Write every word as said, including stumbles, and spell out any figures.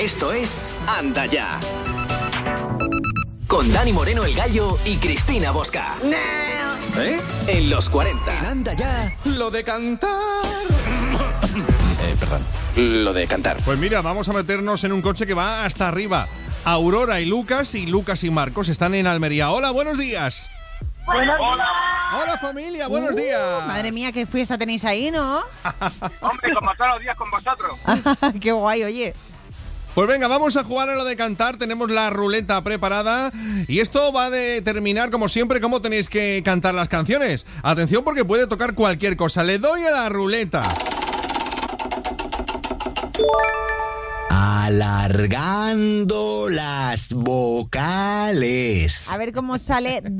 Esto es Anda Ya. Con Dani Moreno el Gallo y Cristina Bosca. ¿Eh? En los cuarenta. En Anda Ya. Lo de cantar. eh, perdón. Lo de cantar. Pues mira, vamos a meternos en un coche que va hasta arriba. Aurora y Lucas y Lucas y Marcos están en Almería. Hola, buenos días. Buenos días. Hola familia, buenos Uh, días. Madre mía, qué fiesta tenéis ahí, ¿no? Hombre, como todos los días con vosotros. Qué guay, oye. Pues venga, vamos a jugar a lo de cantar. Tenemos la ruleta preparada y esto va a determinar, como siempre, cómo tenéis que cantar las canciones. Atención porque puede tocar cualquier cosa. Le doy a la ruleta. Alargando las vocales. A ver cómo sale